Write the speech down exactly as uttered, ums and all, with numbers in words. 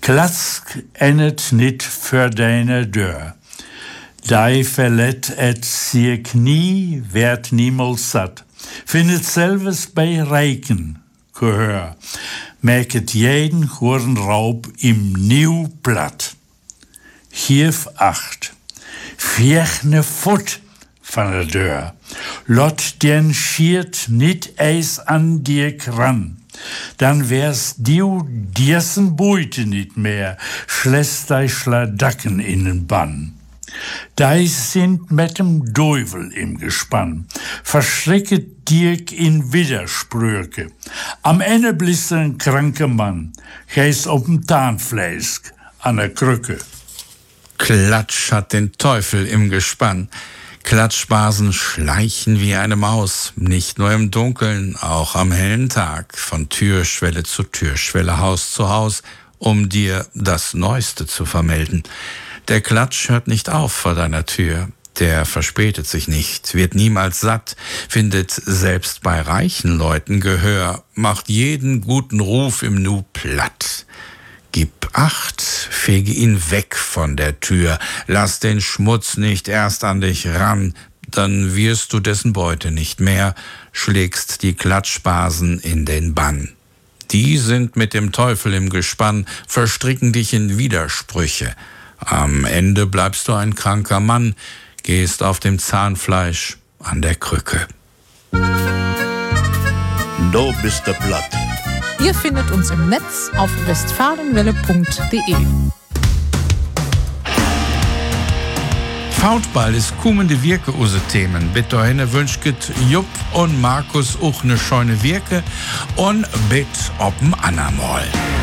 Klask ennet nit für deine Dör. Dei verlet et sie Knie werd niemals satt. Findet selbes bei Reiken Gehör. Merket jeden Hurenraub im Nieuw platt. Hief acht. Viechne Fut van der Deur. Lot den schiert nit eis an dir kran. Dann wär's diu dirsen Beute nit mehr, schläst dei Schladacken in den Bann. Dei sind mit dem Deuvel im Gespann, verschrecket Dirk in Widersprüche. Am Ende bliss ein kranke Mann, gehst ob'm Tahnfleisk an der Krücke. Klatsch hat den Teufel im Gespann. Klatschbasen schleichen wie eine Maus, nicht nur im Dunkeln, auch am hellen Tag, von Türschwelle zu Türschwelle, Haus zu Haus, um dir das Neueste zu vermelden. Der Klatsch hört nicht auf vor deiner Tür, der verspätet sich nicht, wird niemals satt, findet selbst bei reichen Leuten Gehör, macht jeden guten Ruf im Nu platt. Gib Acht, fege ihn weg von der Tür, lass den Schmutz nicht erst an dich ran, dann wirst du dessen Beute nicht mehr, schlägst die Klatschbasen in den Bann. Die sind mit dem Teufel im Gespann, verstricken dich in Widersprüche. Am Ende bleibst du ein kranker Mann, gehst auf dem Zahnfleisch an der Krücke. Du bist der Blatt. Ihr findet uns im Netz auf westfalenwelle punkt de. Fautball ist kommende Wirke use Themen. Bitte dahin wünschget Jupp und Markus auch ne scheune Wirke und bitt ob'n Anamol.